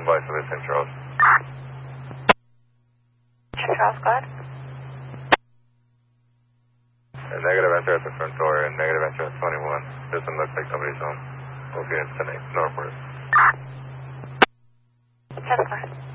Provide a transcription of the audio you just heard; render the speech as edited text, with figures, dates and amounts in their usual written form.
Advice of St. Charles. St. Charles, go ahead. Negative, enter at the front door, and negative, enter at 21. Doesn't look like somebody's home. We'll be in 10 northward. 10 4.